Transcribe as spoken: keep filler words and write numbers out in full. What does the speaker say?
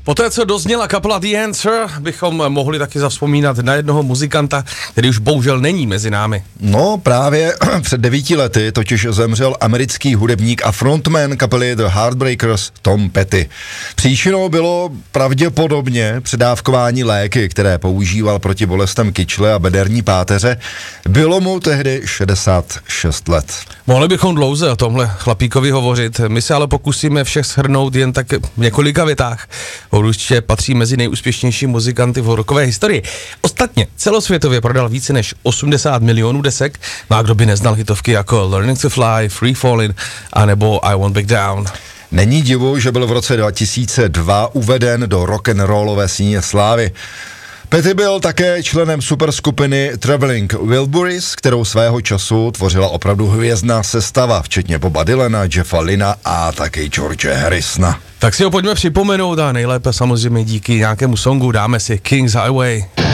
Poté, co dozněla kapela The Answer, bychom mohli taky zavzpomínat na jednoho muzikanta, který už bohužel není mezi námi. No právě před devíti lety totiž zemřel americký hudebník a frontman kapely The Heartbreakers Tom Petty. Příčinou bylo pravděpodobně předávkování léky, které používal proti bolestem kyčle a bederní páteře. Bylo mu tehdy šedesát šest let. Mohli bychom dlouze o tomhle chlapíkovi hovořit, my se ale pokusíme vše shrnout jen tak v několika větách. Určitě patří mezi nejúspěšnější muzikanty v rockové historii. Ostatně celosvětově prodal více než osmdesát milionů desek, no a kdo by neznal hitovky jako Learning to Fly, Free Fallin' a nebo I Won't Back Down. Není divu, že byl v roce dva tisíce dva uveden do rock'n'rollové síně slávy. Petty byl také členem superskupiny Traveling Wilburys, kterou svého času tvořila opravdu hvězdná sestava, včetně Boba Dylana, Jeffa Lynna a taky George Harrisona. Tak si ho pojďme připomenout a nejlépe samozřejmě díky nějakému songu dáme si King's Highway.